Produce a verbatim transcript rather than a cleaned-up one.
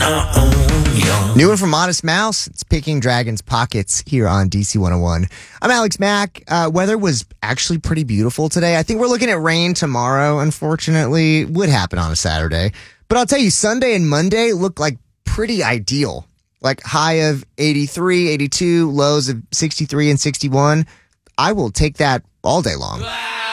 New one from Modest Mouse. It's Picking Dragons Pockets here on D C one oh one. I'm Alex Mack. Uh, weather was actually pretty beautiful today. I think we're looking at rain tomorrow, unfortunately. Would happen on a Saturday. But I'll tell you, Sunday and Monday look like pretty ideal. Like high of eighty-three, eighty-two, lows of sixty-three and sixty-one. I will take that all day long.